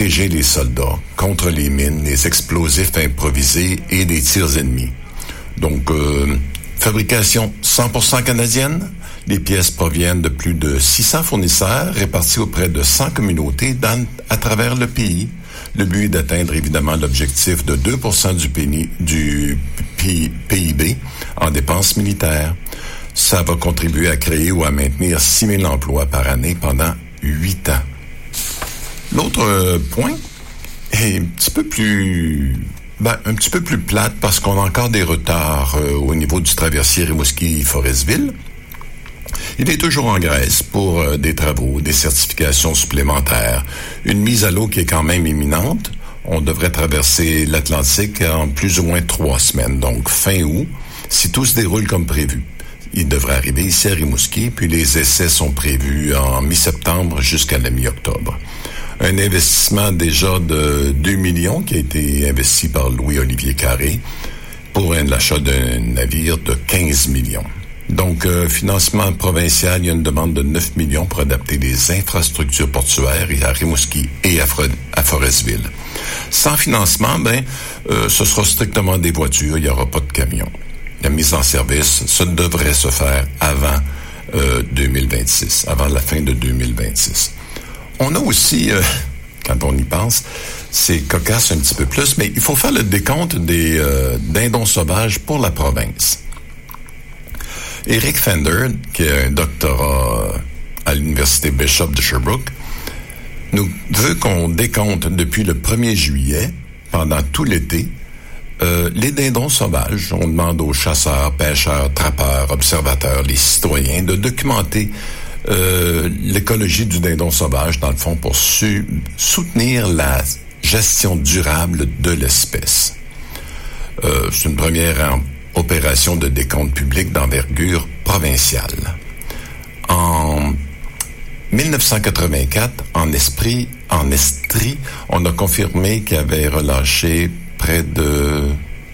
diriger les soldats contre les mines, les explosifs improvisés et les tirs ennemis. Donc, fabrication 100% canadienne. Les pièces proviennent de plus de 600 fournisseurs répartis auprès de 100 communautés à travers le pays. Le but est d'atteindre évidemment l'objectif de 2% du PIB en dépenses militaires. Ça va contribuer à créer ou à maintenir 6 000 emplois par année pendant 8 ans. L'autre point est un petit peu plus plate parce qu'on a encore des retards au niveau du traversier Rimouski-Forestville. Il est toujours en Grèce pour des travaux, des certifications supplémentaires, une mise à l'eau qui est quand même imminente. On devrait traverser l'Atlantique en plus ou moins 3 semaines, donc fin août, si tout se déroule comme prévu. Il devrait arriver ici à Rimouski, puis les essais sont prévus en mi-septembre jusqu'à la mi-octobre. Un investissement déjà de 2 millions qui a été investi par Louis-Olivier Carré pour l'achat d'un navire de 15 millions. Donc, financement provincial, il y a une demande de 9 millions pour adapter les infrastructures portuaires à Rimouski et à Forestville. Sans financement, ce sera strictement des voitures, il n'y aura pas de camions. La mise en service, ça devrait se faire avant 2026, avant la fin de 2026. On a aussi, quand on y pense, c'est cocasse un petit peu plus, mais il faut faire le décompte des dindons sauvages pour la province. Eric Fender, qui a un doctorat à l'Université Bishop de Sherbrooke, nous veut qu'on décompte depuis le 1er juillet, pendant tout l'été, les dindons sauvages. On demande aux chasseurs, pêcheurs, trappeurs, observateurs, les citoyens de documenter l'écologie du dindon sauvage, dans le fond, pour soutenir la gestion durable de l'espèce. C'est une première opération de décompte public d'envergure provinciale. En 1984, en Estrie, on a confirmé qu'il y avait relâché près de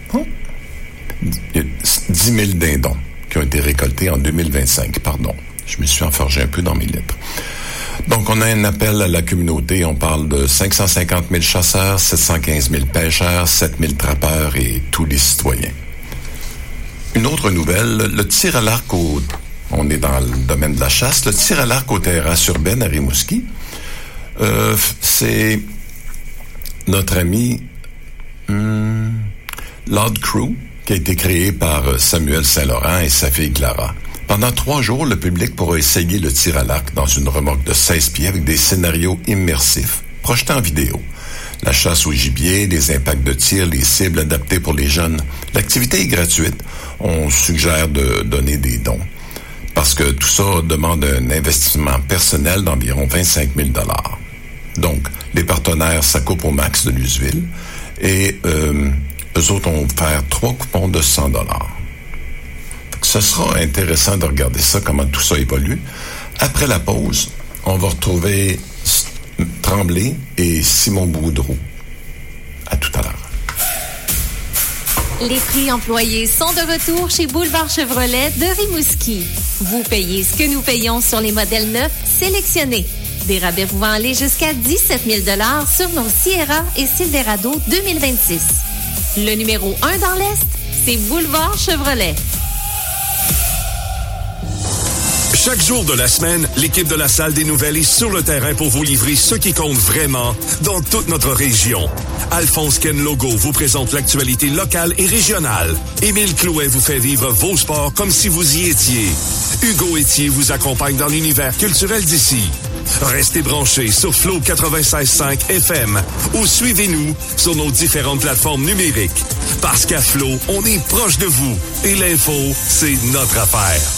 10 000 dindons qui ont été récoltés en 2025. Pardon, je me suis enfargé un peu dans mes lettres. Donc, on a un appel à la communauté. On parle de 550 000 chasseurs, 715 000 pêcheurs, 7 000 trappeurs et tous les citoyens. Une autre nouvelle, le tir à l'arc on est dans le domaine de la chasse, le tir à l'arc aux terrasses urbaines à Rimouski, c'est notre ami Lord Crew, qui a été créé par Samuel Saint-Laurent et sa fille Clara. Pendant 3 jours, le public pourra essayer le tir à l'arc dans une remorque de 16 pieds avec des scénarios immersifs, projetés en vidéo. La chasse au gibier, les impacts de tir, les cibles adaptées pour les jeunes. L'activité est gratuite. On suggère de donner des dons. Parce que tout ça demande un investissement personnel d'environ 25 000 $. Donc, les partenaires s'accoupent au max de l'Useville et eux autres vont faire 3 coupons de 100 $. Ce sera intéressant de regarder ça, comment tout ça évolue. Après la pause, on va retrouver Tremblay et Simon Boudreau. À tout à l'heure. Les prix employés sont de retour chez Boulevard Chevrolet de Rimouski. Vous payez ce que nous payons sur les modèles neufs sélectionnés. Des rabais pouvant aller jusqu'à 17 000 $ sur nos Sierra et Silverado 2026. Le numéro 1 dans l'Est, c'est Boulevard Chevrolet. Chaque jour de la semaine, l'équipe de la Salle des Nouvelles est sur le terrain pour vous livrer ce qui compte vraiment dans toute notre région. Alphonse Ken Logo vous présente l'actualité locale et régionale. Émile Clouet vous fait vivre vos sports comme si vous y étiez. Hugo Étier vous accompagne dans l'univers culturel d'ici. Restez branchés sur Flow 96.5 FM ou suivez-nous sur nos différentes plateformes numériques. Parce qu'à Flow, on est proche de vous et l'info, c'est notre affaire.